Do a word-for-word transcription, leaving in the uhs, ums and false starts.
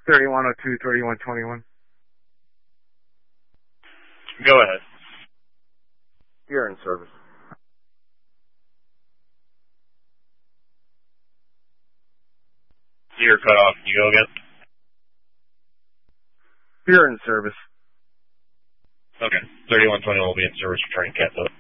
thirty-one oh two, thirty-one twenty-one. Go ahead. You're in service. You're cut off. Can you go again? You're in service. Okay. thirty-one twenty will be in service for train cat though.